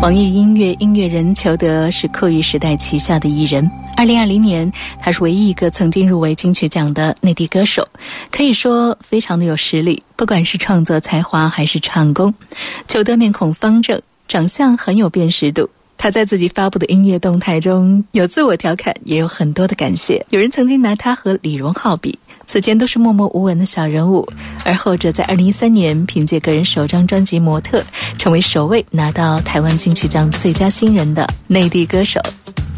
网易音乐音乐人裘德是酷艺时代旗下的艺人。2020年，他是唯一一个曾经入围金曲奖的内地歌手，可以说非常的有实力，不管是创作才华还是唱功。裘德面孔方正，长相很有辨识度。他在自己发布的音乐动态中有自我调侃，也有很多的感谢。有人曾经拿他和李荣浩比，此前都是默默无闻的小人物，而后者在2013年凭借个人首张专辑《模特》成为首位拿到台湾金曲奖最佳新人的内地歌手。